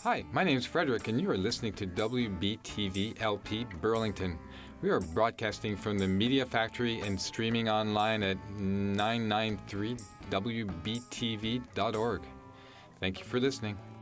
Hi, my name is Frederick, and you are listening to WBTV LP Burlington. We are broadcasting from the Media Factory and streaming online at 993wbtv.org. Thank you for listening.